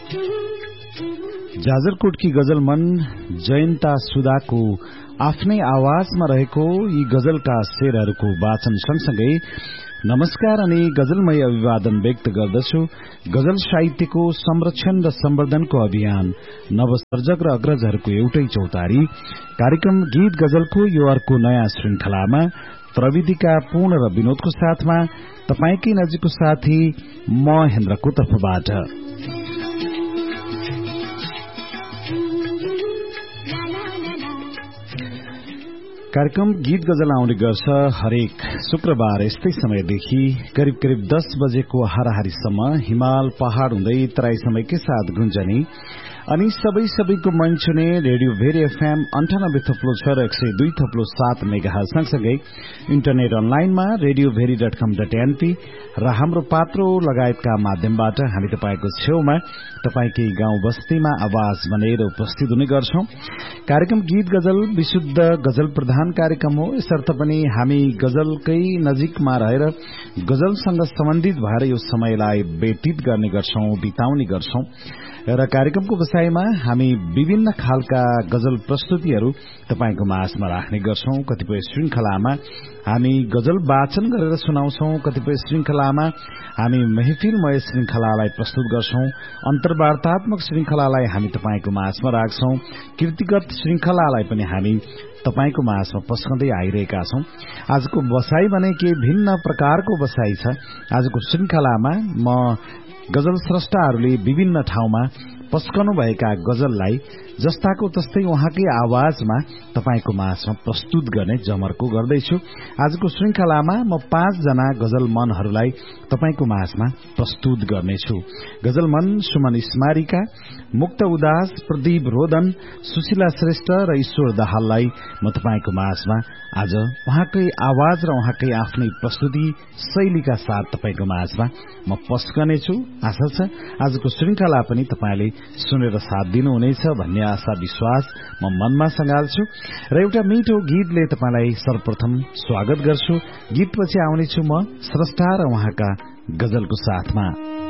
जाजरकोटकी गजल मन जयन्ता सुदाको आफ्नै आवाजमा रहेको यी गजलका शेरहरूको वाचन सँगसँगै नमस्कार अनि गजलमय अभिवादन व्यक्त गर्दछु। गजल साहित्यको संरक्षण र सम्वर्धनको अभियान नवसर्जक र अग्रजहरूको एउटै चौतारी कार्यक्रम गीत गजलको यो अर्को नयाँ श्रृंखलामा प्रविधिका पूर्ण र विनोदको साथमा तपाईकै नजिकको साथी म हेन्द्रको तर्फबाट कार्यक्रम गीत गजल आउने गर्छ हरेक शुक्रबार यस्तै समयदेखि करिब करिब 10 बजेको हाराहारीसम्म हिमाल पहाड़ हुँदै तराई समयकै साथ गुन्जने अनि सबैको मन छुने रेडियो भेरी एफएम 98.6 र 102.7 मेगाहर्ज सँगसँगै इन्टरनेट अनलाइनमा radioveri.com.np र हाम्रो पात्रो लगायतका माध्यमबाट हामी तपाईको छेउमा तपाईकै गाउँ बस्तीमा आवाज बनेर उपस्थित हुने गर्छौं। कार्यक्रम गीत गजल विशुद्ध गजल प्रधान कार्यक्रम हो। यसर्थ पनि हामी गजलकै नजिकमा रहेर गजलसँग सम्बन्धित भएर यो समयलाई व्यतीत गर्ने गर्छौं, बिताउने गर्छौं र कार्यक्रमको बसाईमा हामी विभिन्न खालका गजल प्रस्तुतिहरू तपाईको माझमा राख्ने गर्छौं। कतिपय श्रृंखलामा हामी गजल वाचन गरेर सुनाउँछौं, कतिपय श्रृंखलामा हामी महफिलमय श्रृंखलालाई प्रस्तुत गर्छौं, अन्तर्वार्तात्मक श्रृंखलालाई हामी तपाईको माझमा राख्छौं, कृतिगत श्रृंखलालाई पनि हामी तपाईको माझमा पस्कँदै आइरहेका छौं। आजको बसाई भने के भिन्न प्रकारको बसाई छ। आजको श्रृंखलामा म गजल स्रष्टाहरूले विभिन्न ठाउँमा पस्कनु भएका गजललाई जस्ताको तस्तै उहाँकै आवाजमा तपाईको माझमा प्रस्तुत गर्ने जमर्को गर्दैछु। आजको श्रृंखलामा म 5 जना गजल मनहरूलाई तपाईको माझमा प्रस्तुत गर्नेछु। गजल मन सुमन स्मारिका, मुक्त उदास, प्रदीप रोदन, सुशीला श्रेष्ठ र ईश्वर दाहाललाई म तपाईको माझमा आज उहाँकै आवाज र उहाँकै आफ्नै प्रस्तुति शैलीका साथ तपाईको माझमा म पस्कनेछु। आशा छ आजको श्रृंखला पनि तपाईले सुनेर साथ दिनुहुनेछ भन्ने आशा विश्वास म मनमा संगाल्छु र एउटा मिठो गीतले तपाईलाई सर्वप्रथम स्वागत गर्छु। गीतपछि आउनेछु म स्रष्टा र उहाँका गजलको साथमा।